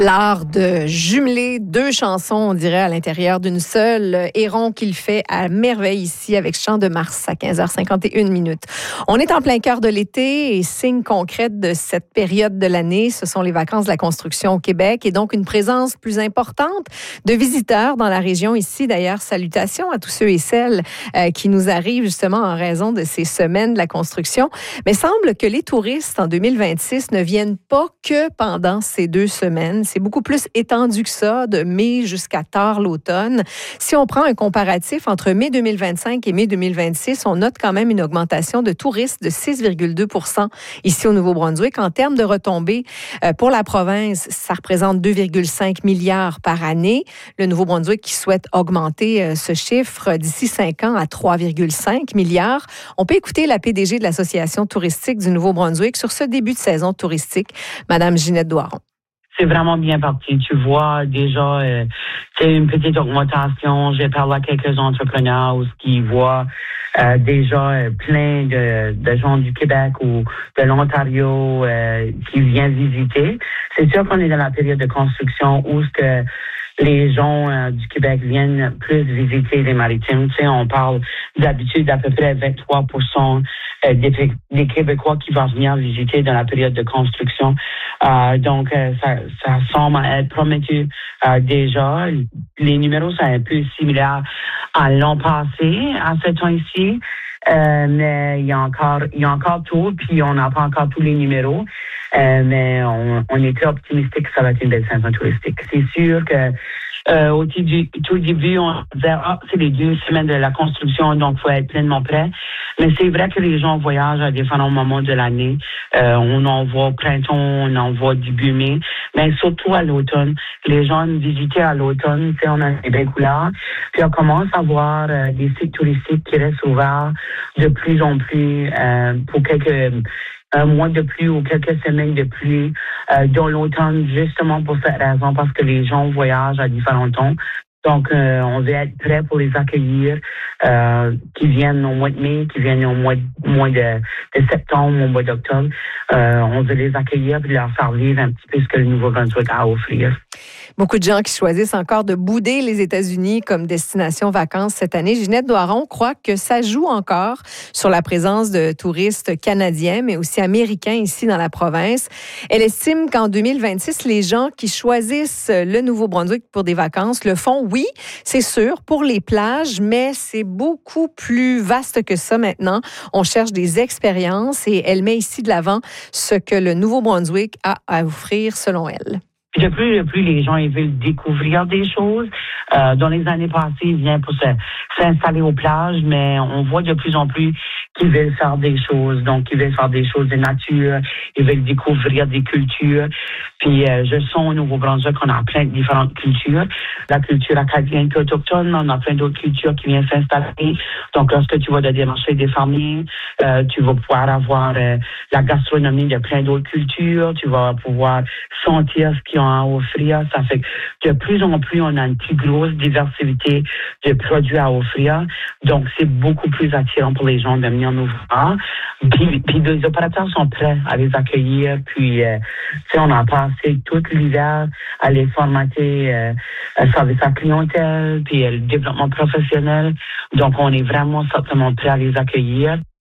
L'art de jumeler deux chansons, on dirait, à l'intérieur d'une seule. Héron qu'il fait à merveille ici avec Chant de Mars à 15h51. On est en plein cœur de l'été et signe concret de cette période de l'année, ce sont les vacances de la construction au Québec et donc une présence plus importante de visiteurs dans la région ici. D'ailleurs, salutations à tous ceux et celles qui nous arrivent justement en raison de ces semaines de la construction. Mais semble que les touristes en 2026 ne viennent pas que pendant ces 2 semaines. C'est beaucoup plus étendu que ça, de mai jusqu'à tard l'automne. Si on prend un comparatif entre mai 2025 et mai 2026, on note quand même une augmentation de touristes de 6,2% ici au Nouveau-Brunswick. En termes de retombées pour la province, ça représente 2,5 milliards par année. Le Nouveau-Brunswick qui souhaite augmenter ce chiffre d'ici 5 ans à 3,5 milliards. On peut écouter la PDG de l'Association touristique du Nouveau-Brunswick sur ce début de saison touristique, Madame Ginette Doiron. C'est vraiment bien parti. Tu vois déjà, c'est une petite augmentation. J'ai parlé à quelques entrepreneurs qui voient déjà plein de gens du Québec ou de l'Ontario qui viennent visiter. C'est sûr qu'on est dans la période de construction où ce que les gens du Québec viennent plus visiter les maritimes. Tu sais, on parle d'habitude d'à peu près 23% des Québécois qui vont venir visiter dans la période de construction. Donc, ça semble être promettu déjà. Les numéros sont un peu similaires à l'an passé, à ce temps-ci. Mais il y a encore tout, puis on n'a pas encore tous les numéros. Mais on est très optimistique que ça va être une belle saison touristique. C'est sûr que au tout début, on disait c'est les 2 semaines de la construction, donc il faut être pleinement prêt. Mais c'est vrai que les gens voyagent à différents moments de l'année. On en voit au printemps, on en voit début mai, mais surtout à l'automne. Les gens visitent à l'automne, tu sais, on a des belles couleurs. Puis on commence à voir des sites touristiques qui restent ouverts de plus en plus pour un mois de pluie ou quelques semaines de pluie dans l'automne, justement pour cette raison, parce que les gens voyagent à différents temps. Donc, on veut être prêt pour les accueillir, qui viennent au mois de mai, qui viennent au mois de septembre, au mois d'octobre. On veut les accueillir et leur faire vivre un petit peu ce que le Nouveau-Brunswick a à offrir. Beaucoup de gens qui choisissent encore de bouder les États-Unis comme destination vacances cette année. Ginette Doiron croit que ça joue encore sur la présence de touristes canadiens, mais aussi américains ici dans la province. Elle estime qu'en 2026, les gens qui choisissent le Nouveau-Brunswick pour des vacances le font, oui, c'est sûr, pour les plages, mais c'est beaucoup plus vaste que ça maintenant. On cherche des expériences et elle met ici de l'avant ce que le Nouveau-Brunswick a à offrir selon elle. De plus en plus, les gens ils veulent découvrir des choses. Dans les années passées, ils viennent pour s'installer aux plages, mais on voit de plus en plus qu'ils veulent faire des choses. Donc, ils veulent faire des choses de nature, ils veulent découvrir des cultures. Puis, je sens au Nouveau-Brunswick qu'on a plein de différentes cultures. La culture acadienne et autochtone, on a plein d'autres cultures qui viennent s'installer. Donc, lorsque tu vas dans des marchés des fermiers, tu vas pouvoir avoir la gastronomie de plein d'autres cultures. Tu vas pouvoir sentir ce qu'ils ont à offrir. Ça fait que de plus en plus, on a une plus grosse diversité de produits à offrir. Donc, c'est beaucoup plus attirant pour les gens de venir nous voir. Puis les opérateurs sont prêts à les accueillir. Puis, tu sais, on a passé tout l'hiver à les formater service à clientèle, puis le développement professionnel. Donc, on est vraiment certainement prêts à les accueillir.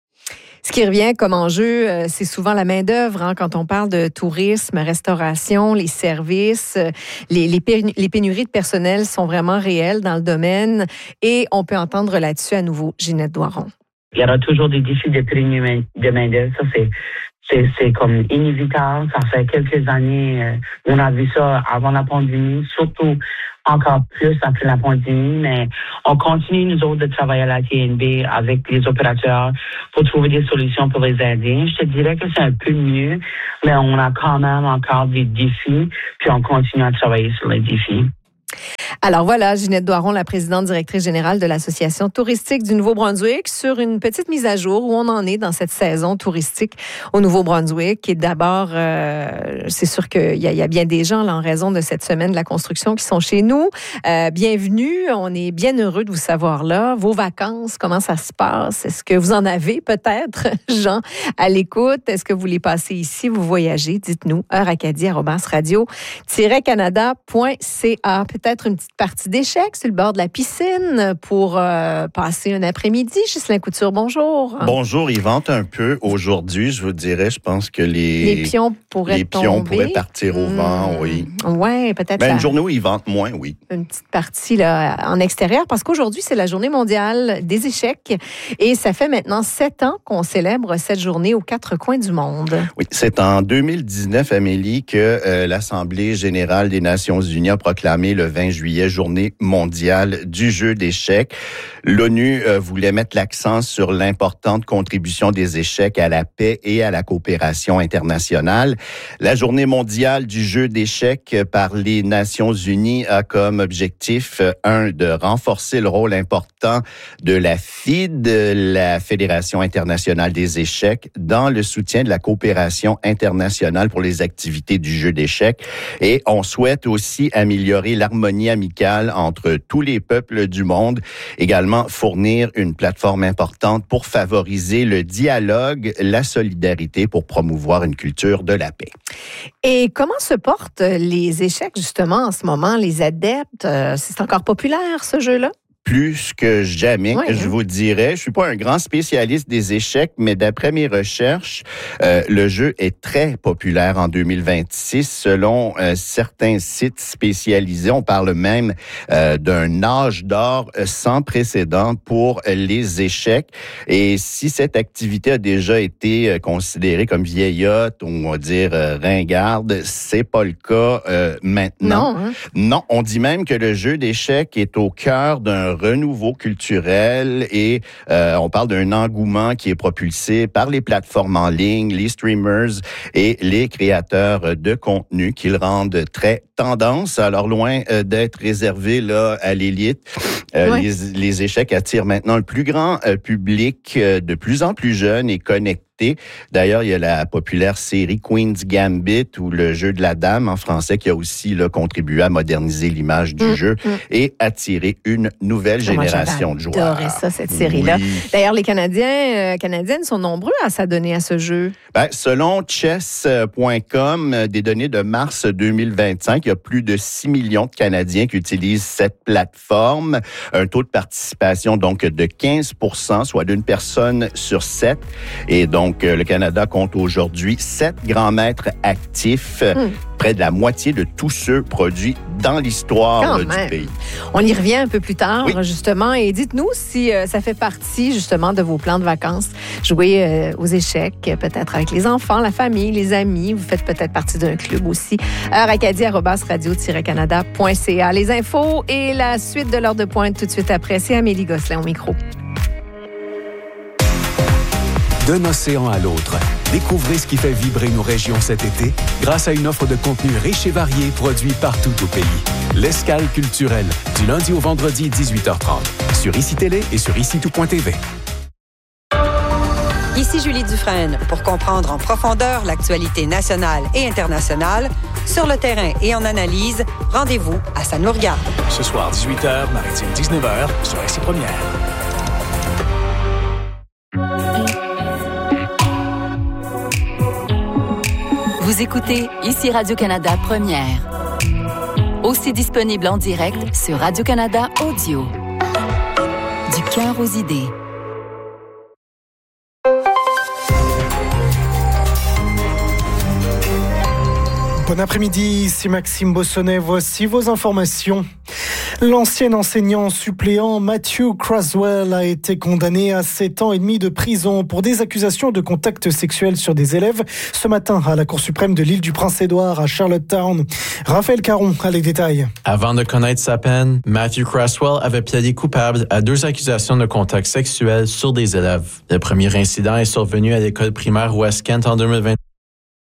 Ce qui revient comme enjeu, c'est souvent la main-d'œuvre. Quand on parle de tourisme, restauration, les services, les pénuries de personnel sont vraiment réelles dans le domaine. Et on peut entendre là-dessus à nouveau Ginette Doiron. Il y aura toujours des défis de pénurie de main-d'œuvre. Ça, c'est comme inévitable. Ça fait quelques années, on a vu ça avant la pandémie, surtout encore plus après la pandémie, mais on continue, nous autres, de travailler à la TNB avec les opérateurs pour trouver des solutions pour les aider. Je te dirais que c'est un peu mieux, mais on a quand même encore des défis, puis on continue à travailler sur les défis. Alors voilà, Ginette Doiron, la présidente directrice générale de l'Association touristique du Nouveau-Brunswick, sur une petite mise à jour où on en est dans cette saison touristique au Nouveau-Brunswick. Et d'abord, c'est sûr qu'il y a bien des gens là, en raison de cette semaine de la construction qui sont chez nous. Bienvenue, on est bien heureux de vous savoir là. Vos vacances, comment ça se passe? Est-ce que vous en avez peut-être, Jean, à l'écoute? Est-ce que vous les passez ici? Vous voyagez? Dites-nous, heure-acadie@radio-canada.ca. Peut-être une petite partie d'échecs sur le bord de la piscine pour passer un après-midi. Ghislain Couture, bonjour. Bonjour, il vente un peu aujourd'hui, je vous dirais. Je pense que les pions pourraient partir au vent, oui. Oui, peut-être. Une journée où ils ventent moins, oui. Une petite partie là, en extérieur, parce qu'aujourd'hui, c'est la journée mondiale des échecs et ça fait maintenant 7 ans qu'on célèbre cette journée aux 4 coins du monde. Oui, c'est en 2019, Amélie, que l'Assemblée générale des Nations unies a proclamé le 20 juillet Journée mondiale du jeu d'échecs. L'ONU voulait mettre l'accent sur l'importante contribution des échecs à la paix et à la coopération internationale. La Journée mondiale du jeu d'échecs par les Nations unies a comme objectif, de renforcer le rôle important de la FIDE, la Fédération internationale des échecs, dans le soutien de la coopération internationale pour les activités du jeu d'échecs. Et on souhaite aussi améliorer l'harmonie amicale entre tous les peuples du monde. Également, fournir une plateforme importante pour favoriser le dialogue, la solidarité, pour promouvoir une culture de la paix. Et comment se portent les échecs, justement, en ce moment, les adeptes? C'est encore populaire, ce jeu-là? Plus que jamais, oui, je vous dirais. Je suis pas un grand spécialiste des échecs, mais d'après mes recherches, le jeu est très populaire en 2026. Selon certains sites spécialisés, on parle même d'un âge d'or sans précédent pour les échecs. Et si cette activité a déjà été considérée comme vieillotte, ou on va dire ringarde, c'est pas le cas maintenant. Non, on dit même que le jeu d'échecs est au cœur d'un renouveau culturel et on parle d'un engouement qui est propulsé par les plateformes en ligne, les streamers et les créateurs de contenu qui le rendent très tendance. Alors, loin d'être réservé là à l'élite, les échecs attirent maintenant le plus grand public, de plus en plus jeune et connecté. D'ailleurs, il y a la populaire série Queen's Gambit ou le jeu de la dame en français qui a aussi là, contribué à moderniser l'image du jeu et attirer une nouvelle génération de joueurs. J'adorais ça, cette série-là. Oui. D'ailleurs, les Canadiennes sont nombreux à s'adonner à ce jeu. Selon chess.com, des données de mars 2025, il y a plus de 6 millions de Canadiens qui utilisent cette plateforme. Un taux de participation donc de 15%, soit d'une personne sur 7. Et donc, le Canada compte aujourd'hui 7 grands maîtres actifs, près de la moitié de tous ceux produits dans l'histoire du pays. On y revient un peu plus tard, justement, et dites-nous si ça fait partie, justement, de vos plans de vacances. Jouer aux échecs, peut-être avec les enfants, la famille, les amis. Vous faites peut-être partie d'un club aussi. heure-acadie@radio-canada.ca. Les infos et la suite de l'heure de pointe tout de suite après. C'est Amélie Gosselin au micro. D'un océan à l'autre, découvrez ce qui fait vibrer nos régions cet été grâce à une offre de contenu riche et varié produit partout au pays. L'Escale culturelle, du lundi au vendredi 18h30, sur ICI Télé et sur ICI-tout.tv. Ici Julie Dufresne pour comprendre en profondeur l'actualité nationale et internationale. Sur le terrain et en analyse, rendez-vous à Ça nous regarde. Ce soir, 18h, maritime 19h, sur ICI Première. Vous écoutez ici Radio-Canada Première. Aussi disponible en direct sur Radio-Canada Audio. Du cœur aux idées. Bon après-midi, ici Maxime Bossonnet. Voici vos informations. L'ancien enseignant suppléant Matthew Craswell a été condamné à 7 ans et demi de prison pour des accusations de contact sexuel sur des élèves ce matin à la Cour suprême de l'Île-du-Prince-Édouard à Charlottetown. Raphaël Caron a les détails. Avant de connaître sa peine, Matthew Craswell avait plaidé coupable à 2 accusations de contact sexuel sur des élèves. Le premier incident est survenu à l'école primaire West Kent en 2020.